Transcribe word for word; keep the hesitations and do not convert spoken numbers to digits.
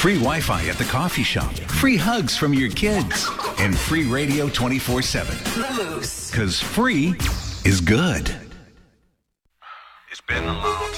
free Wi-Fi at the coffee shop, free hugs from your kids, and free radio twenty-four seven. The Moose. Because free is good. It's been a long